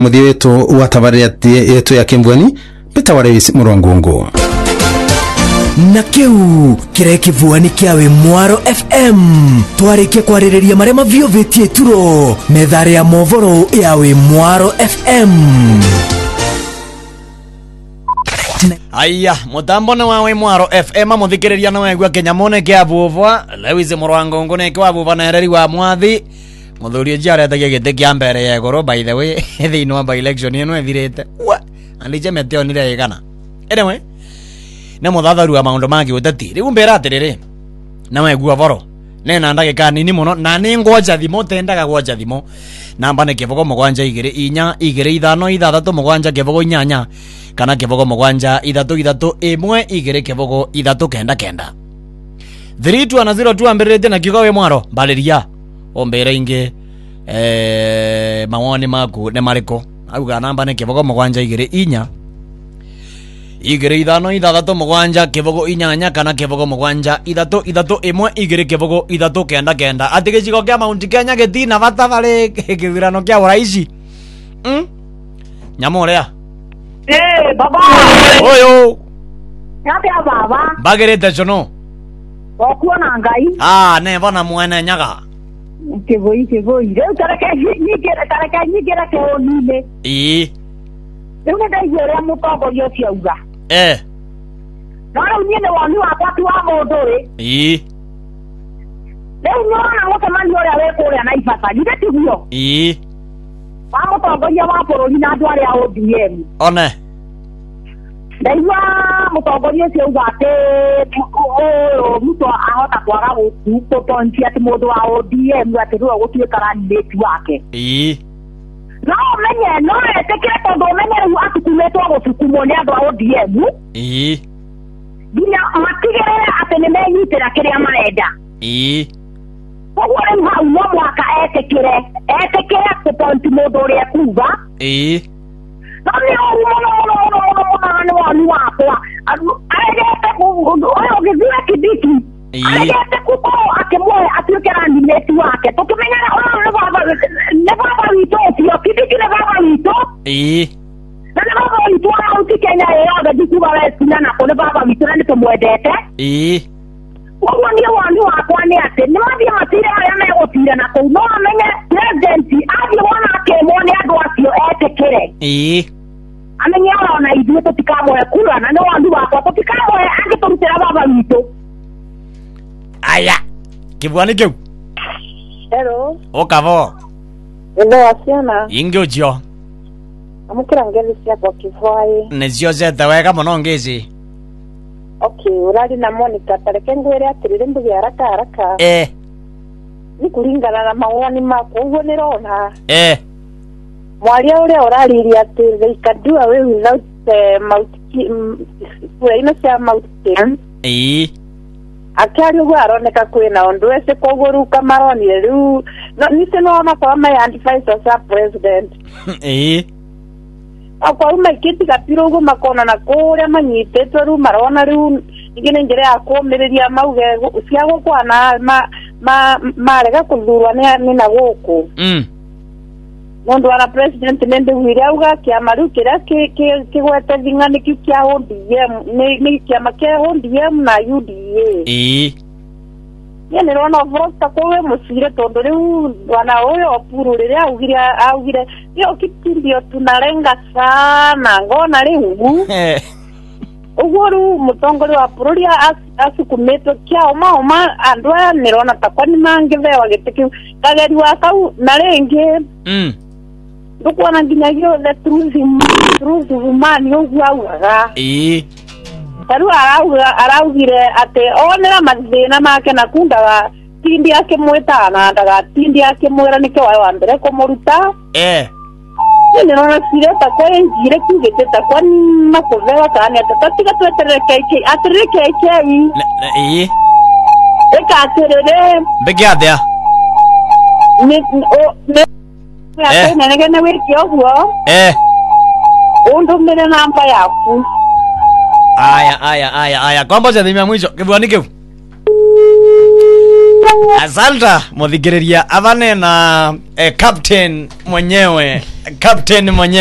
muthii wetu wa tabarĩra yetu ya Kimvweni Peter Warewisi Murongungu na kiu kirekivuani kiawe Mwaro FM twarikie kwarĩrĩria marĩa maviovetie turo methare ya movoro yawe Mwaro FM. Aya mutambo na wawe Mwaro FM muthikiriria na wegwa Kenyamone kia buvwa Lewis Murongungu ne kwa buvwa na hereri wa mwathi muthuri jare ta gete kia mbere ya goro. By the way thini wa by election ino ethirite wa alije meteo ni regana anyway na muthatharu wa maundu mangi utati riu mbera atiriri na wegwa voro nena ndagika nini muno na ni ngoja thimo tendaga gwoja thimo namba ne kivogo mugwanja igire inya igire ithano ithathatu mugwanja kivogo inyanya kana kivogo mugwanja ithatu ithatu imwe igire kivogo ithatu kenda kenda 3202 ambirite na kigowe Mwaro mbaliria ombere inge mawoni maku ne mariko auga namba ne kivogo mugwanja igire inya igire ithano ithathatu mugwanja kivogo inyanya kana kivogo mugwanja ithatu ithatu imwe igire kivogo ithatu kenda kenda atige cigo kia Mount Kenya getina bata bare kithirano kia uraici nyamorea baba oyo ya baba bagirite chono okuona ngai ne bona mwene nyaga kivoi leo taraka nyigera ke onile leo ndaigera mutongo yosi auga naro nyene wani wakati wa modore leo nona mutamani ore awekore na ifata ndetigio wa mutongo ya wa poroli na ndware ya ODM one ndaigwa mutongo yosi auga ate muto ahota kwaga gukutontia ati mundu wa ODM ati ruo gutuika candidate wake no menye no etekire tondu menye atukumetwo gusukumwo ni andu a ODM nginya matigere ati ni menyitira kiria marenda koguo riu hau no mwaka etekire kutonti mundu uria kuga no ni umu no wani wakwa aregete oyo githira kidiki aregete kuko akimwe atuike candidate wake tukimenyana ne baba wito sio kidiki ne baba wito na ne baba wito au Kenya yeye ndikuba wewe na kone baba wito na nitumwendete koguo ni wani wakwa ni ati ni mabia matire aria megotira na kou no amenye president athi wona akemwo ni andu acio etekire amenye ona ithuĩ tutikamwe kura na no wandu wakwa tutikamwe angiturutira baba witũ aya kibwani kiu hello okavo ndo asiana ingĩũjio amukira ngeli cia bokivai nĩcio zeta wega mũno ngĩci okay urari na Monica tareke ngwire atirire mbugi haraka ni kuringana na mawoni mako uguo nirona mwaria uria urariria ati they can do away without Mount akari uguo aroneka kwina undu ese koguo ru kamaronire riu nise no makwa anti-vice president akwa maikiti kapiro uguo makona na kuria manyitete ru marona riu ingine njire ya kumiriria mauge cia gukwana marega kuthurwa ni na guku mundu wa president nende wira auga kiama riu kiria kigwete thing'ani kiu kia ODM ni kiama kia ODM na UDA ye nirona vosta kowe musire tondu riu wana uyo opuru riria augire yo kitindio tunarenga sana ngona riu uguo riu mutongori wa bururi asukumetwo kia oma andu aya nirona takwa ni mangivewa giti kiu kageri wa kau na ringi ndukuona nginyagia the truth woman uguo augaga taru araugire ati onera mathina make na kundaga tindi akimwita na ndaga tindi akimwira nikyo wa mbere kumuruta nirona sire takwa njire kugete takwa makuvewa tani atatiga twetereke atireke kei eka atirere bege athia nene wiki oguo undumire namba yaku aya kwamba cha thimia mwisho kibwani kiu Asante muthikiriria avane na captain mwenyewe captain mwenye